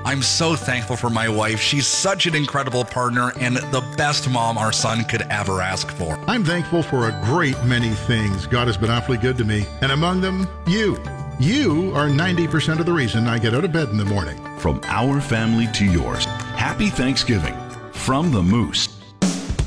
I'm so thankful for my wife. She's such an incredible partner and the best mom our son could ever ask for. I'm thankful for a great many things. God has been awfully good to me, and among them, you. You are 90% of the reason I get out of bed in the morning. From our family to yours, happy Thanksgiving from the Moose.